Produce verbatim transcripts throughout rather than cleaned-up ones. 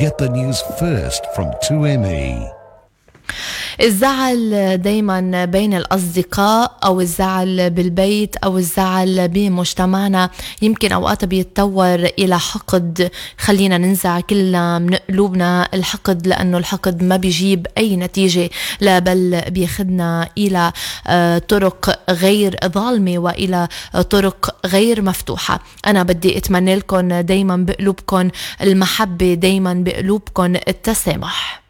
Get the news first from two M E. الزعل دايما بين الأصدقاء أو الزعل بالبيت أو الزعل بمجتمعنا يمكن أوقات بيتطور إلى حقد. خلينا ننزع كلنا من قلوبنا الحقد، لأنه الحقد ما بيجيب أي نتيجة، لا بل بيخدنا إلى طرق غير ظالمة وإلى طرق غير مفتوحة. أنا بدي أتمنى لكم دايما بقلوبكم المحبة، دايما بقلوبكم التسامح.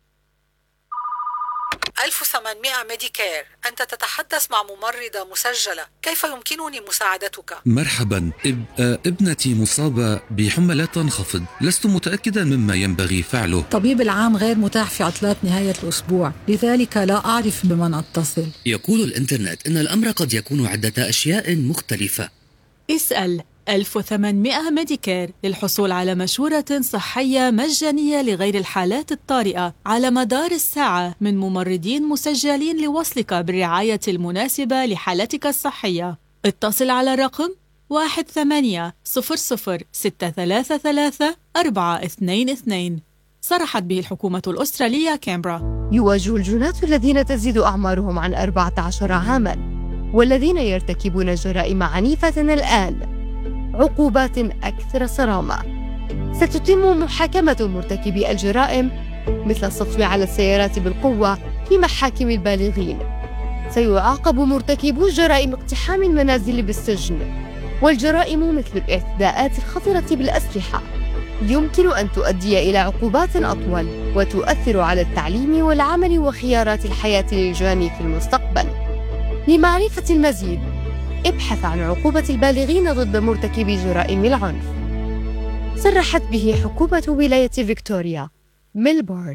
ألف وثمانمائة ميديكير، أنت تتحدث مع ممرضة مسجلة، كيف يمكنني مساعدتك؟ مرحبا، إب... ابنتي مصابة بحمى لا تنخفض، لست متأكدا مما ينبغي فعله. طبيب العام غير متاح في عطلات نهاية الأسبوع، لذلك لا أعرف بمن أتصل. يقول الإنترنت إن الأمر قد يكون عدة أشياء مختلفة. اسأل ألف وثمانمائة ميديكير للحصول على مشورة صحية مجانية لغير الحالات الطارئة على مدار الساعة من ممرضين مسجلين لوصلك بالرعاية المناسبة لحالتك الصحية. اتصل على رقم واحد ثمانية صفر صفر ستة ثلاثة ثلاثة أربعة اثنين اثنين. صرحت به الحكومة الأسترالية كامبرا. يواجه الجنات الذين تزيد أعمارهم عن أربعة عشر عاماً والذين يرتكبون جرائم عنيفة الآن عقوبات أكثر صرامة. ستتم محاكمة مرتكبي الجرائم مثل السطو على السيارات بالقوة في محاكم البالغين. سيعاقب مرتكبو جرائم اقتحام المنازل بالسجن، والجرائم مثل الاعتداءات الخطرة بالأسلحة يمكن أن تؤدي إلى عقوبات أطول وتؤثر على التعليم والعمل وخيارات الحياة للجاني في المستقبل. لمعرفة المزيد ابحث عن عقوبة البالغين ضد مرتكبي جرائم العنف. صرحت به حكومة ولاية فيكتوريا ميلبورن.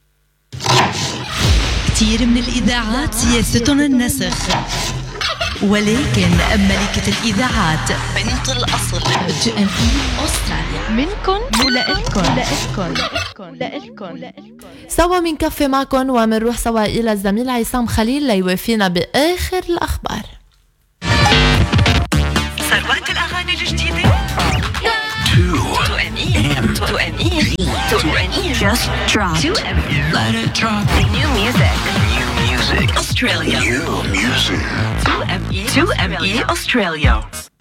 كثير من الإذاعات سياستهم النسخ، ولكن ملكة الإذاعات بنت الأصل تو إم إي أستراليا، منكن ولإلكن ولإلكن. سوا منكفي معكم ومنروح سوا إلى الزميل عصام خليل ليوافينا بآخر الأخبار. ثروات الأغاني الجديدة تو إم إي تو إم إي تو إم إي just drop تو إم إي let it drop the new music new music Australia new music تو إم إي تو إم إي Australia.